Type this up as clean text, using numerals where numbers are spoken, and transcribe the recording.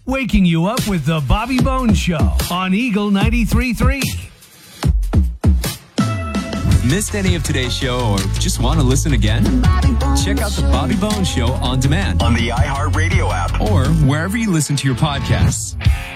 waking you up with the Bobby Bones Show on Eagle 93.3. Missed any of today's show or just want to listen again? Check out the Bobby Bones Show on demand on the iHeartRadio app or wherever you listen to your podcasts.